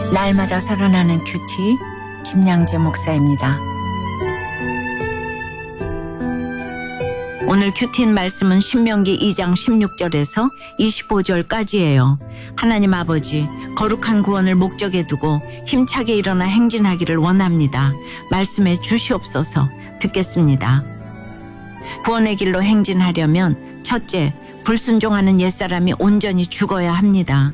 날마다 살아나는 큐티 김양재 목사입니다. 오늘 큐티인 말씀은 신명기 2장 16절에서 25절까지예요. 하나님 아버지, 거룩한 구원을 목적에 두고 힘차게 일어나 행진하기를 원합니다. 말씀해 주시옵소서. 듣겠습니다. 구원의 길로 행진하려면 첫째, 불순종하는 옛사람이 온전히 죽어야 합니다.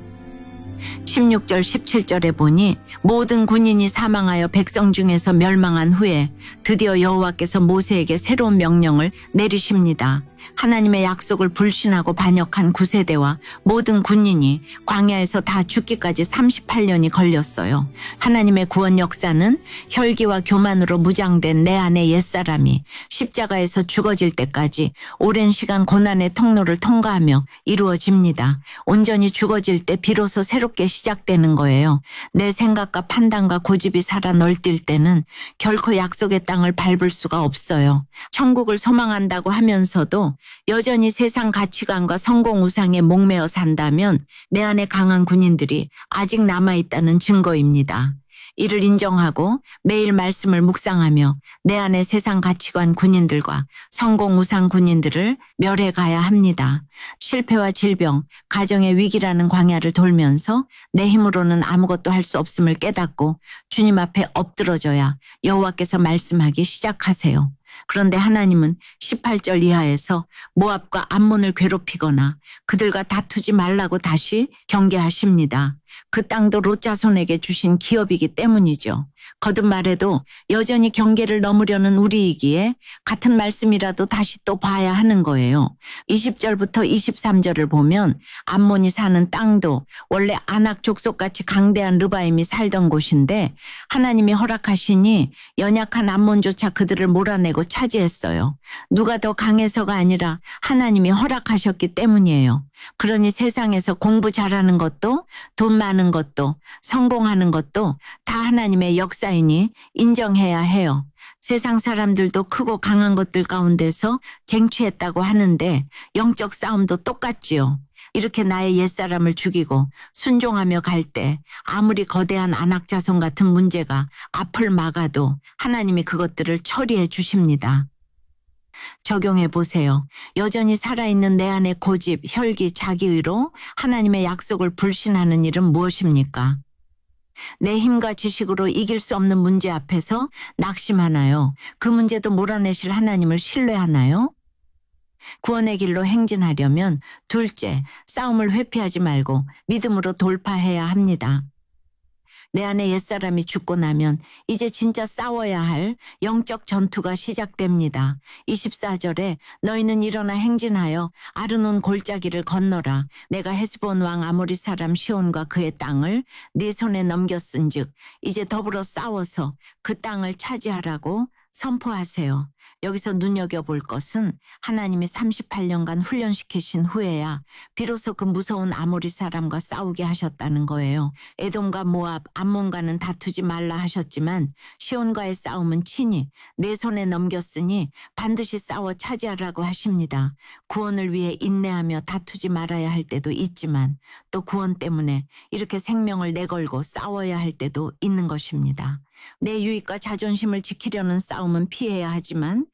16절 17절에 보니 모든 군인이 사망하여 백성 중에서 멸망한 후에 드디어 여호와께서 모세에게 새로운 명령을 내리십니다. 하나님의 약속을 불신하고 반역한 9세대와 모든 군인이 광야에서 다 죽기까지 38년이 걸렸어요. 하나님의 구원 역사는 혈기와 교만으로 무장된 내 안의 옛사람이 십자가에서 죽어질 때까지 오랜 시간 고난의 통로를 통과하며 이루어집니다. 온전히 죽어질 때 비로소 새롭게 시작되는 거예요. 내 생각과 판단과 고집이 살아 널뛸 때는 결코 약속의 땅을 밟을 수가 없어요. 천국을 소망한다고 하면서도 여전히 세상 가치관과 성공 우상에 목매어 산다면 내 안에 강한 군인들이 아직 남아있다는 증거입니다. 이를 인정하고 매일 말씀을 묵상하며 내 안의 세상 가치관 군인들과 성공 우상 군인들을 멸해 가야 합니다. 실패와 질병, 가정의 위기라는 광야를 돌면서 내 힘으로는 아무것도 할 수 없음을 깨닫고 주님 앞에 엎드러져야 여호와께서 말씀하기 시작하세요. 그런데 하나님은 18절 이하에서 모압과 암몬을 괴롭히거나 그들과 다투지 말라고 다시 경계하십니다. 그 땅도 롯 자손에게 주신 기업이기 때문이죠. 거듭 말해도 여전히 경계를 넘으려는 우리이기에 같은 말씀이라도 다시 또 봐야 하는 거예요. 20절부터 23절을 보면 암몬이 사는 땅도 원래 아낙 족속같이 강대한 르바임이 살던 곳인데 하나님이 허락하시니 연약한 암몬조차 그들을 몰아내고 차지했어요. 누가 더 강해서가 아니라 하나님이 허락하셨기 때문이에요. 그러니 세상에서 공부 잘하는 것도 돈 많은 것도 성공하는 것도 다 하나님의 역사이니 인정해야 해요. 세상 사람들도 크고 강한 것들 가운데서 쟁취했다고 하는데 영적 싸움도 똑같지요. 이렇게 나의 옛사람을 죽이고 순종하며 갈 때 아무리 거대한 안악 자손 같은 문제가 앞을 막아도 하나님이 그것들을 처리해 주십니다. 적용해 보세요. 여전히 살아있는 내 안의 고집, 혈기, 자기의로 하나님의 약속을 불신하는 일은 무엇입니까? 내 힘과 지식으로 이길 수 없는 문제 앞에서 낙심하나요? 그 문제도 몰아내실 하나님을 신뢰하나요? 구원의 길로 행진하려면 둘째, 싸움을 회피하지 말고 믿음으로 돌파해야 합니다. 내 안에 옛사람이 죽고 나면 이제 진짜 싸워야 할 영적 전투가 시작됩니다. 24절에 너희는 일어나 행진하여 아르논 골짜기를 건너라. 내가 헤스본 왕 아모리 사람 시온과 그의 땅을 네 손에 넘겼은즉 이제 더불어 싸워서 그 땅을 차지하라고 선포하세요. 여기서 눈여겨볼 것은 하나님이 38년간 훈련시키신 후에야 비로소 그 무서운 아모리 사람과 싸우게 하셨다는 거예요. 에돔과 모압, 암몬과는 다투지 말라 하셨지만 시온과의 싸움은 친히 내 손에 넘겼으니 반드시 싸워 차지하라고 하십니다. 구원을 위해 인내하며 다투지 말아야 할 때도 있지만 또 구원 때문에 이렇게 생명을 내걸고 싸워야 할 때도 있는 것입니다. 내 유익과 자존심을 지키려는 싸움은 피해야 하지만